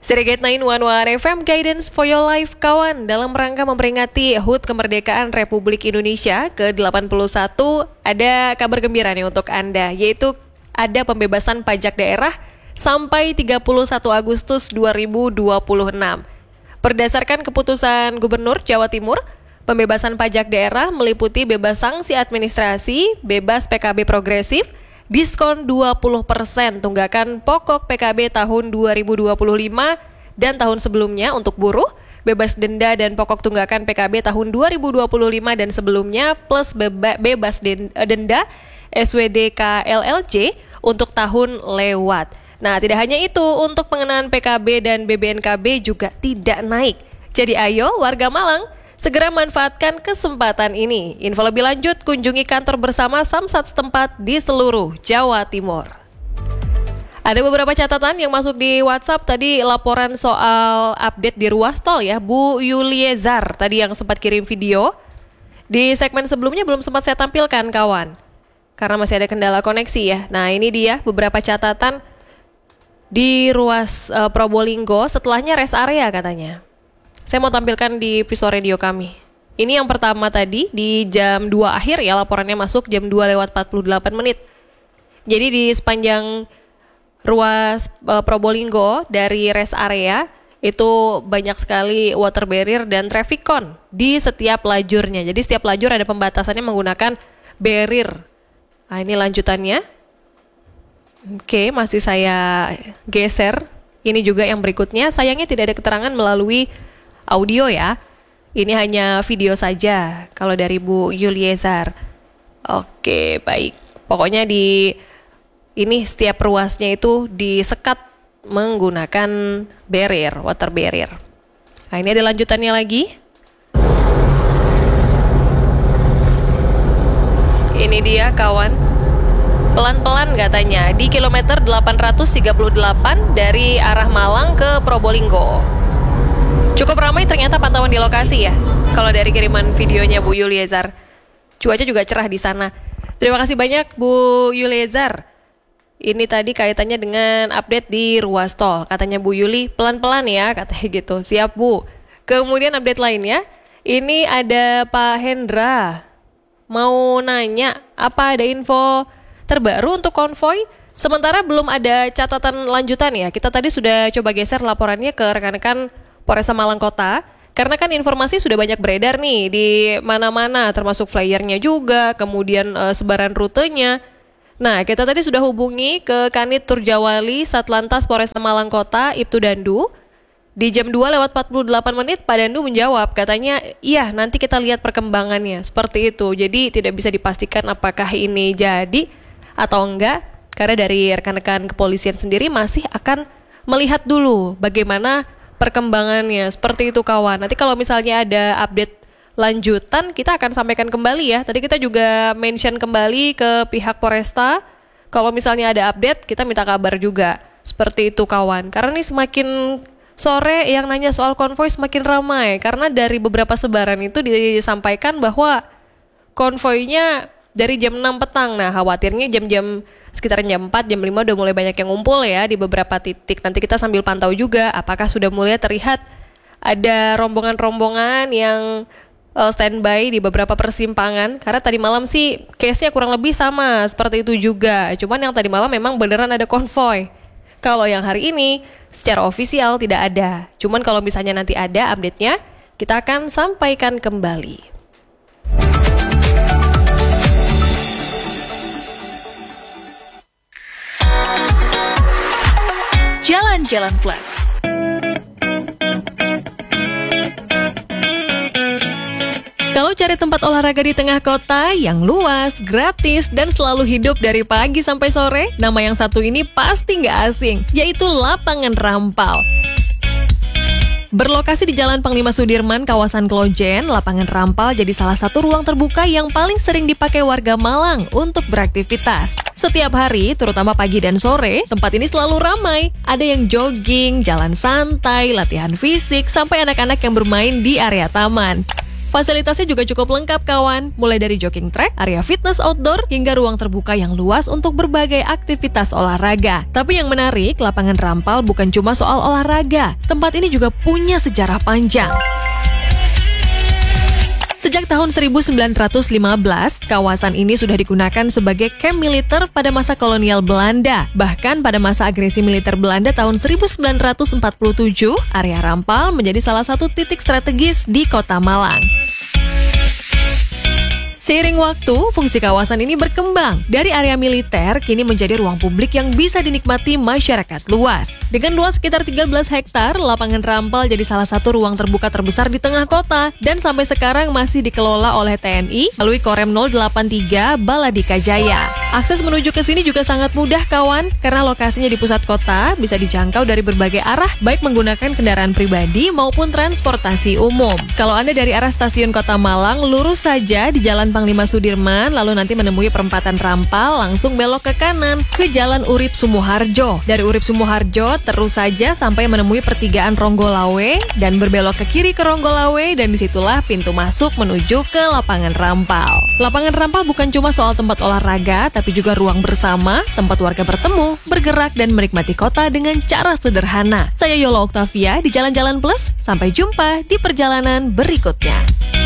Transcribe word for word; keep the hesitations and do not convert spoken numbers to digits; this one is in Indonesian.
Siriget sembilan satu satu F M Guidance for Your Life, kawan. Dalam rangka memperingati H U T Kemerdekaan Republik Indonesia ke delapan puluh satu, ada kabar gembira nih untuk Anda, yaitu ada pembebasan pajak daerah sampai tiga puluh satu Agustus dua ribu dua puluh enam. Berdasarkan keputusan Gubernur Jawa Timur, pembebasan pajak daerah meliputi bebas sanksi administrasi, bebas P K B progresif, diskon dua puluh persen tunggakan pokok P K B tahun dua ribu dua puluh lima dan tahun sebelumnya untuk buruh, bebas denda dan pokok tunggakan P K B tahun dua ribu dua puluh lima dan sebelumnya plus beba, bebas denda S W D K L L C untuk tahun lewat. Nah, tidak hanya itu, untuk pengenaan P K B dan B B N K B juga tidak naik. Jadi ayo warga Malang, segera manfaatkan kesempatan ini. Info lebih lanjut kunjungi kantor bersama Samsat setempat di seluruh Jawa Timur. Ada beberapa catatan yang masuk di WhatsApp tadi, laporan soal update di ruas tol ya, Bu Yuliezar tadi yang sempat kirim video. Di segmen sebelumnya belum sempat saya tampilkan, kawan, karena masih ada kendala koneksi ya. Nah, ini dia beberapa catatan di ruas uh, Probolinggo, setelahnya rest area katanya. Saya mau tampilkan di visual radio kami. Ini yang pertama tadi di jam dua akhir ya, laporannya masuk jam dua lewat empat puluh delapan menit. Jadi di sepanjang ruas uh, Probolinggo dari rest area itu banyak sekali water barrier dan traffic cone di setiap lajurnya. Jadi setiap lajur ada pembatasannya menggunakan barrier. Nah, ini lanjutannya. Oke, masih saya geser. Ini juga yang berikutnya. Sayangnya tidak ada keterangan melalui audio ya. Ini hanya video saja kalau dari Bu Yuliezar. Oke, baik. Pokoknya di ini setiap ruasnya itu disekat menggunakan barrier, water barrier. Nah, ini ada lanjutannya lagi. Ini dia, kawan. Pelan-pelan katanya di kilometer delapan ratus tiga puluh delapan dari arah Malang ke Probolinggo. Cukup ramai ternyata pantauan di lokasi ya. Kalau dari kiriman videonya Bu Yuliezar. Cuaca juga cerah di sana. Terima kasih banyak Bu Yuliezar. Ini tadi kaitannya dengan update di ruas tol. Katanya Bu Yuli, pelan-pelan ya, katanya gitu. Siap Bu. Kemudian update lainnya, ini ada Pak Hendra. Mau nanya, apa ada info terbaru untuk konvoy? Sementara belum ada catatan lanjutan ya. Kita tadi sudah coba geser laporannya ke rekan-rekan Polresta Malang Kota, karena kan informasi sudah banyak beredar nih di mana-mana, termasuk flyernya juga, kemudian e, sebaran rutenya. Nah, kita tadi sudah hubungi ke Kanit Turjawali Satlantas Polresta Malang Kota, Ibtu Dandu. Di jam dua lewat empat puluh delapan menit Pak Dandu menjawab, katanya iya nanti kita lihat perkembangannya, seperti itu. Jadi tidak bisa dipastikan apakah ini jadi atau enggak, karena dari rekan-rekan kepolisian sendiri masih akan melihat dulu bagaimana perkembangannya. Seperti itu, kawan. Nanti kalau misalnya ada update lanjutan, kita akan sampaikan kembali ya. Tadi kita juga mention kembali ke pihak Polresta, kalau misalnya ada update kita minta kabar juga. Seperti itu, kawan. Karena ini semakin sore yang nanya soal konvoy semakin ramai, karena dari beberapa sebaran itu disampaikan bahwa konvoynya dari jam enam petang. Nah, khawatirnya jam-jam sekitar jam empat, jam lima udah mulai banyak yang ngumpul ya di beberapa titik. Nanti kita sambil pantau juga apakah sudah mulai terlihat ada rombongan-rombongan yang uh, standby di beberapa persimpangan. Karena tadi malam sih case-nya kurang lebih sama seperti itu juga. Cuman yang tadi malam memang beneran ada konvoy. Kalau yang hari ini secara ofisial tidak ada. Cuman kalau misalnya nanti ada update-nya, kita akan sampaikan kembali. Jalan-Jalan Plus. Kalau cari tempat olahraga di tengah kota yang luas, gratis, dan selalu hidup dari pagi sampai sore, nama yang satu ini pasti nggak asing, yaitu Lapangan Rampal. Berlokasi di Jalan Panglima Sudirman, kawasan Klojen, Lapangan Rampal jadi salah satu ruang terbuka yang paling sering dipakai warga Malang untuk beraktivitas. Setiap hari, terutama pagi dan sore, tempat ini selalu ramai. Ada yang jogging, jalan santai, latihan fisik, sampai anak-anak yang bermain di area taman. Fasilitasnya juga cukup lengkap kawan, mulai dari jogging track, area fitness outdoor, hingga ruang terbuka yang luas untuk berbagai aktivitas olahraga. Tapi yang menarik, lapangan Rampal bukan cuma soal olahraga. Tempat ini juga punya sejarah panjang. Sejak tahun seribu sembilan ratus lima belas, kawasan ini sudah digunakan sebagai kamp militer pada masa kolonial Belanda. Bahkan pada masa agresi militer Belanda tahun seribu sembilan ratus empat puluh tujuh, area Rampal menjadi salah satu titik strategis di Kota Malang. Seiring waktu, fungsi kawasan ini berkembang. Dari area militer, kini menjadi ruang publik yang bisa dinikmati masyarakat luas. Dengan luas sekitar tiga belas hektar, lapangan Rampal jadi salah satu ruang terbuka terbesar di tengah kota dan sampai sekarang masih dikelola oleh T N I melalui Korem nol delapan tiga Baladika Jaya. Akses menuju ke sini juga sangat mudah kawan, karena lokasinya di pusat kota bisa dijangkau dari berbagai arah, baik menggunakan kendaraan pribadi maupun transportasi umum. Kalau Anda dari arah stasiun Kota Malang, lurus saja di Jalan Panglima Sudirman, lalu nanti menemui perempatan Rampal, langsung belok ke kanan ke Jalan Urip Sumoharjo. Dari Urip Sumoharjo terus saja sampai menemui pertigaan Ronggolawe dan berbelok ke kiri ke Ronggolawe, dan disitulah pintu masuk menuju ke lapangan Rampal. Lapangan Rampal bukan cuma soal tempat olahraga, tapi juga ruang bersama, tempat warga bertemu, bergerak dan menikmati kota dengan cara sederhana. Saya Yola Oktavia di Jalan-Jalan Plus. Sampai jumpa di perjalanan berikutnya.